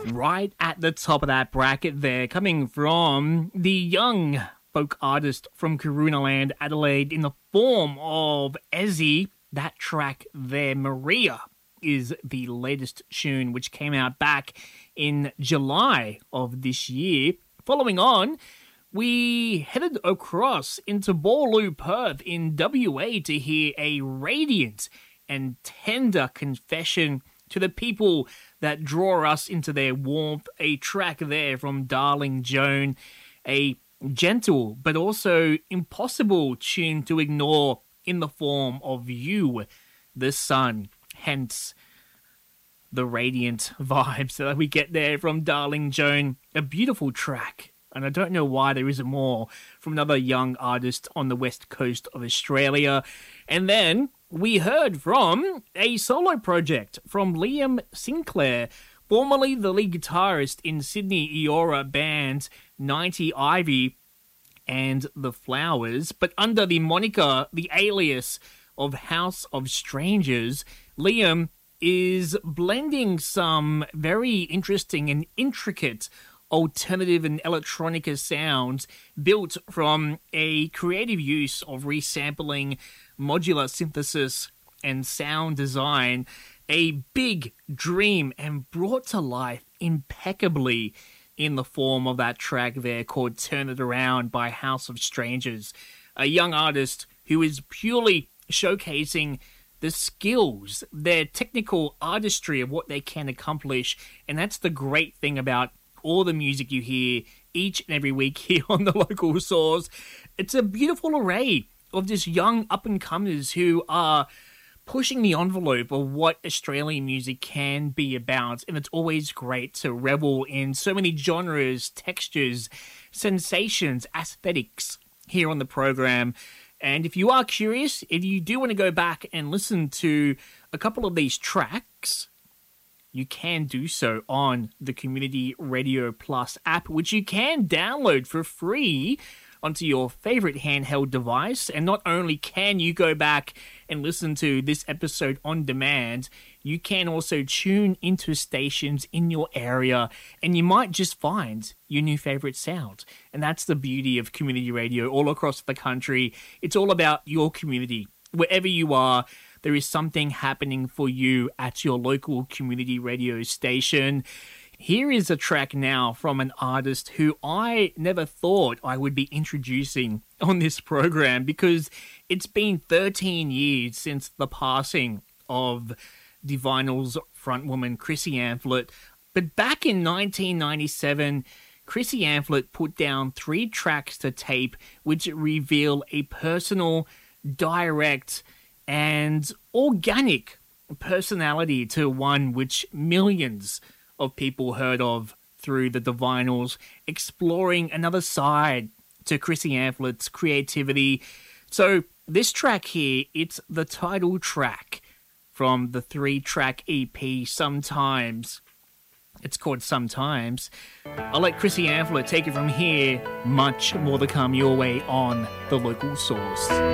Right at the top of that bracket there, coming from the young folk artist from Karunaland, Adelaide, in the form of Ezzy. That track there, Maria, is the latest tune which came out back in July of this year. Following on, we headed across into Boorloo, Perth in WA to hear a radiant and tender confession to the people that draw us into their warmth. A track there from Darling Joan, a gentle but also impossible tune to ignore in the form of You, the Sun, hence the radiant vibes that we get there from Darling Joan. A beautiful track, and I don't know why there isn't more from another young artist on the west coast of Australia. And then we heard from a solo project from Liam Sinclair, formerly the lead guitarist in Sydney Eora band 90 Ivy and The Flowers, but under the moniker, the alias of House of Strangers. Liam is blending some very interesting and intricate alternative and electronica sounds built from a creative use of resampling, modular synthesis, and sound design. A big dream and brought to life impeccably in the form of that track there called Turn It Around by House of Strangers. A young artist who is purely showcasing the skills, their technical artistry of what they can accomplish. And that's the great thing about all the music you hear each and every week here on the Local Source. It's a beautiful array of just young up-and-comers who are pushing the envelope of what Australian music can be about. And it's always great to revel in so many genres, textures, sensations, aesthetics here on the program. And if you are curious, if you do want to go back and listen to a couple of these tracks, you can do so on the Community Radio Plus app, which you can download for free onto your favorite handheld device. And not only can you go back and listen to this episode on demand, you can also tune into stations in your area and you might just find your new favorite sound. And that's the beauty of community radio all across the country. It's all about your community. Wherever you are, there is something happening for you at your local community radio station. Here is a track now from an artist who I never thought I would be introducing on this program, because it's been 13 years since the passing of Divinal's frontwoman Chrissy Amphlett. But back in 1997, Chrissy Amphlett put down 3 tracks to tape which reveal a personal, direct, and organic personality to one which millions of people heard of through the Divinals, exploring another side to Chrissy Ampflett's creativity. So this track here, it's the title track from the 3-track EP, Sometimes. It's called Sometimes. I'll let Chrissy Amphlett take it from here. Much more to come your way on The Local Source.